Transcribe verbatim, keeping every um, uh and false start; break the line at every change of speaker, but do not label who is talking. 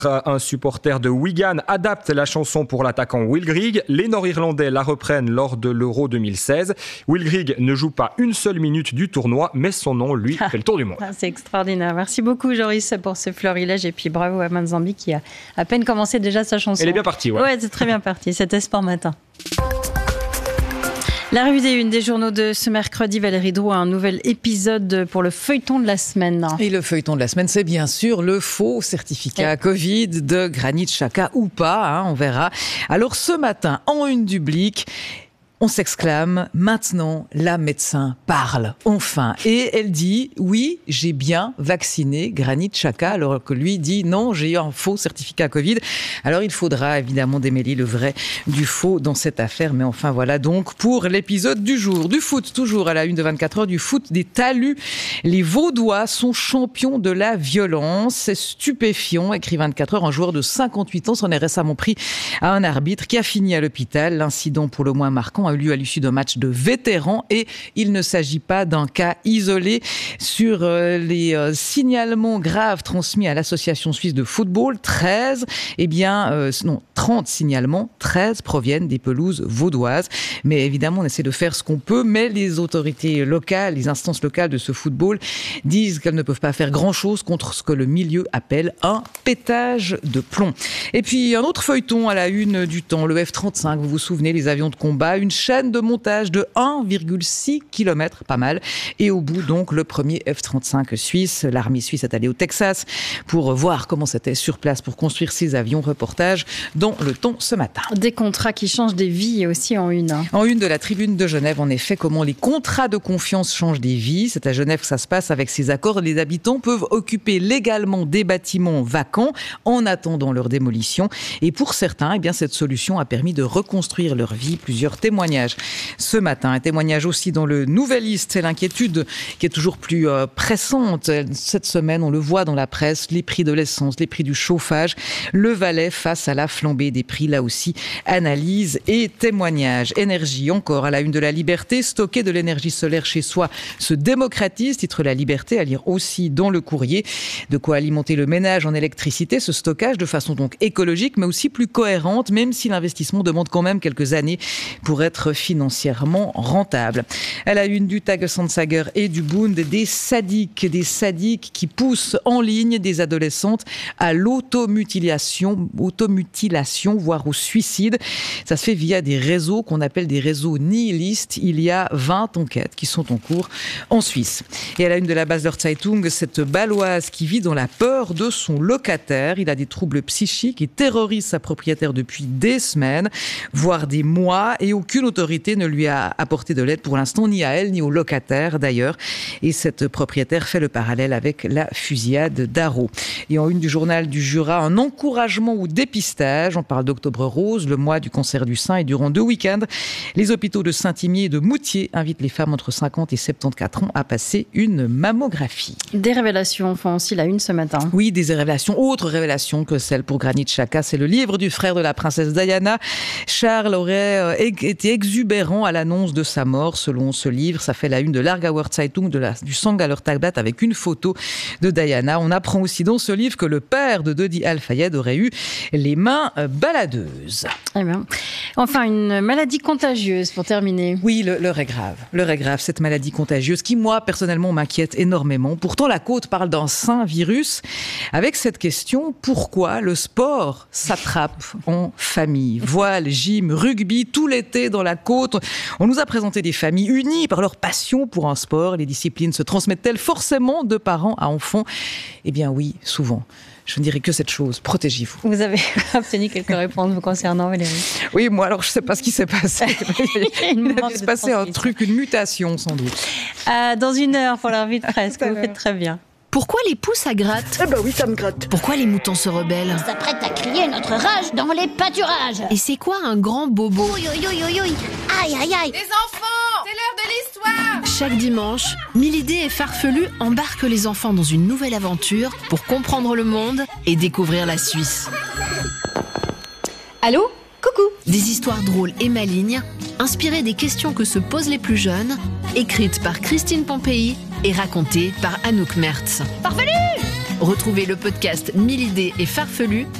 Un supporter de Wigan adapte la chanson pour l'attaquant Will Grigg. Les Nord-Irlandais la reprennent lors de l'Euro deux mille seize. Will Grigg ne joue pas une seule minute du tournoi, mais son nom, lui, fait le tour du monde.
Ah, c'est extraordinaire. Merci beaucoup, Joris, pour ce florilège. Et puis bravo à Manzambi qui a à peine commencé déjà sa chanson.
Elle est bien partie, ouais.
Ouais, c'est très bien parti. C'était Sport Matin. La revue des une des journaux de ce mercredi, Valérie Drouin, un nouvel épisode pour le feuilleton de la semaine.
Et le feuilleton de la semaine, c'est bien sûr le faux certificat Covid de Granit Xhaka ou pas, hein, on verra. Alors ce matin, en une du Blick, on s'exclame, maintenant, la médecin parle, enfin. Et elle dit, oui, j'ai bien vacciné Granit Xhaka, alors que lui dit, non, j'ai eu un faux certificat Covid. Alors il faudra évidemment démêler le vrai du faux dans cette affaire. Mais enfin, voilà donc pour l'épisode du jour. Du foot, toujours à la une de vingt-quatre heures, du foot des talus. Les Vaudois sont champions de la violence. C'est stupéfiant, écrit vingt-quatre heures. Un joueur de cinquante-huit ans s'en est récemment pris à un arbitre qui a fini à l'hôpital. L'incident pour le moins marquant a eu lieu à l'issue d'un match de vétérans et il ne s'agit pas d'un cas isolé. Sur euh, les euh, signalements graves transmis à l'association suisse de football, treize, eh bien, euh, non, trente signalements, treize proviennent des pelouses vaudoises. Mais évidemment, on essaie de faire ce qu'on peut, mais les autorités locales, les instances locales de ce football disent qu'elles ne peuvent pas faire grand-chose contre ce que le milieu appelle un pétage de plomb. Et puis, un autre feuilleton à la une du temps, le F trente-cinq, vous vous souvenez, les avions de combat, une chaîne de montage de un virgule six kilomètres, pas mal. Et au bout, donc, le premier F trente-cinq suisse. L'armée suisse est allée au Texas pour voir comment c'était sur place pour construire ces avions. Reportage dans Le Temps ce matin.
Des contrats qui changent des vies aussi en une.
En une de la Tribune de Genève, en effet, comment les contrats de confiance changent des vies. C'est à Genève que ça se passe. Avec ces accords, les habitants peuvent occuper légalement des bâtiments vacants en attendant leur démolition. Et pour certains, eh bien, cette solution a permis de reconstruire leur vie. Plusieurs témoignages ce matin. Un témoignage aussi dans le Nouvelliste. C'est l'inquiétude qui est toujours plus euh, pressante. Cette semaine, on le voit dans la presse, les prix de l'essence, les prix du chauffage, le Valais face à la flambée des prix. Là aussi, analyse et témoignage. Énergie, encore à la une de la Liberté. Stocker de l'énergie solaire chez soi se démocratise, titre La Liberté, à lire aussi dans le Courrier. De quoi alimenter le ménage en électricité, ce stockage de façon donc écologique, mais aussi plus cohérente, même si l'investissement demande quand même quelques années pour être financièrement rentable. À la une du Tagesanzeiger et du Bund, des sadiques, des sadiques qui poussent en ligne des adolescentes à l'automutilation, automutilation, voire au suicide. Ça se fait via des réseaux qu'on appelle des réseaux nihilistes. Il y a vingt enquêtes qui sont en cours en Suisse. Et à la une de la Basler Zeitung, cette Baloise qui vit dans la peur de son locataire. Il a des troubles psychiques et terrorise sa propriétaire depuis des semaines, voire des mois, et aucune autorité ne lui a apporté de l'aide pour l'instant, ni à elle, ni au locataire d'ailleurs. Et cette propriétaire fait le parallèle avec la fusillade d'Arro. Et en une du journal du Jura, un encouragement au dépistage. On parle d'Octobre Rose, le mois du cancer du sein, et durant deux week-ends, les hôpitaux de Saint-Imier et de Moutier invitent les femmes entre cinquante et soixante-quatorze ans à passer une mammographie.
Des révélations font aussi la une ce matin.
Oui, des révélations, autre révélation que celle pour Granit Xhaka, c'est le livre du frère de la princesse Diana. Charles aurait été exubérant à l'annonce de sa mort. Selon ce livre, ça fait la une de l'Aargauer Zeitung, de la, du Sangaller Tagblatt, avec une photo de Diana. On apprend aussi dans ce livre que le père de Dodi Al-Fayed aurait eu les mains baladeuses.
Eh bien. Enfin, une maladie contagieuse pour terminer.
Oui, le, l'heure est grave. L'heure est grave, cette maladie contagieuse qui, moi, personnellement, m'inquiète énormément. Pourtant, la côte parle d'un sain virus. Avec cette question, pourquoi le sport s'attrape en famille? Voile, gym, rugby, tout l'été dans la côte. On nous a présenté des familles unies par leur passion pour un sport. Les disciplines se transmettent-elles forcément de parents à enfants? Eh bien oui, souvent. Je ne dirais que cette chose, protégez-vous.
Vous avez obtenu quelques réponses vous concernant, Valérie?
Oui, moi, alors je ne sais pas ce qui s'est passé. Il a dû se passer un truc, une mutation sans doute.
Euh, dans une heure pour la revue de presse, que vous faites très bien.
Pourquoi les poules ça gratte?
Eh ben oui, ça me gratte.
Pourquoi les moutons se rebellent?
On s'apprête à crier notre rage dans les pâturages.
Et c'est quoi un grand bobo?
Ouïe, ouïe, ouïe, ouïe, ouïe. Aïe, aïe, aïe.
Les enfants, c'est l'heure de l'histoire.
Chaque dimanche, mille idées et farfelues embarquent les enfants dans une nouvelle aventure pour comprendre le monde et découvrir la Suisse.
Allô? Coucou.
Des histoires drôles et malignes, inspirées des questions que se posent les plus jeunes, écrites par Christine Pompéi et racontées par Anouk Mertz.
Farfelu!
Retrouvez le podcast mille idées et farfelues